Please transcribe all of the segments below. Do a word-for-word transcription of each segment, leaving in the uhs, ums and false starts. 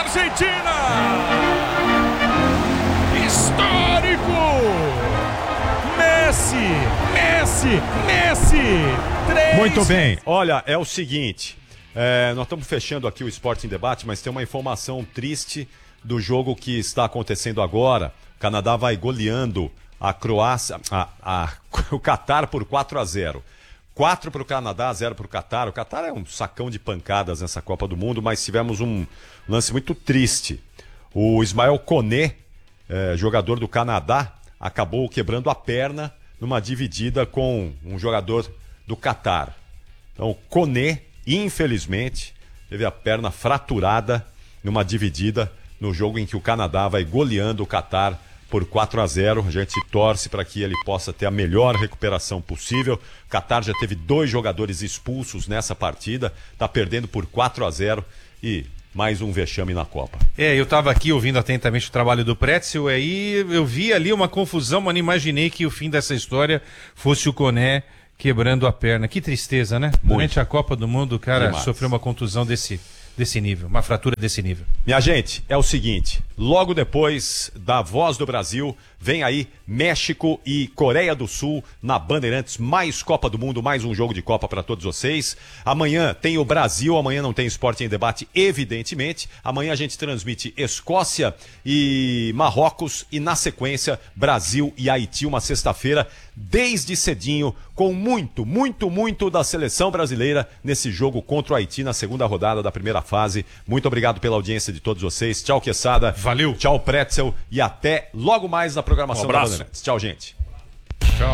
Argentina. Histórico. Messi, Messi, Messi. Três. Muito bem. Olha, é o seguinte, é, nós estamos fechando aqui o Esporte em Debate, mas tem uma informação triste do jogo que está acontecendo agora. O Canadá vai goleando a Croácia, a, a, o Catar por quatro a zero. quatro para o Canadá, zero para o Catar. O Catar é um sacão de pancadas nessa Copa do Mundo, mas tivemos um lance muito triste. O Ismael Koné, é, jogador do Canadá, acabou quebrando a perna numa dividida com um jogador do Catar. Então, o Koné, infelizmente, teve a perna fraturada numa dividida no jogo em que o Canadá vai goleando o Catar por quatro a zero. A gente torce para que ele possa ter a melhor recuperação possível. O Catar já teve dois jogadores expulsos nessa partida, está perdendo por quatro a zero e mais um vexame na Copa. É, eu estava aqui ouvindo atentamente o trabalho do Pretzel, aí eu vi ali uma confusão, mas não imaginei que o fim dessa história fosse o Koné quebrando a perna. Que tristeza, né? Muito. Durante a Copa do Mundo, o cara Demais. sofreu uma contusão desse, desse nível, uma fratura desse nível. Minha gente, é o seguinte, logo depois da Voz do Brasil, vem aí México e Coreia do Sul na Bandeirantes, mais Copa do Mundo, mais um jogo de Copa para todos vocês. Amanhã tem o Brasil, amanhã não tem Esporte em Debate, evidentemente. Amanhã a gente transmite Escócia e Marrocos e na sequência Brasil e Haiti, uma sexta-feira, desde cedinho, com muito, muito, muito da seleção brasileira nesse jogo contra o Haiti na segunda rodada da primeira fase. Muito obrigado pela audiência de todos vocês. Tchau, Quesada. Valeu. Tchau, Pretzel. E até logo mais na programação Um da abraço. Bandeirantes. Tchau, gente. Tchau.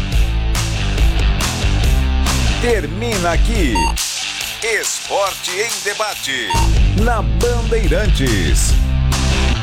Termina aqui Esporte em Debate na Bandeirantes.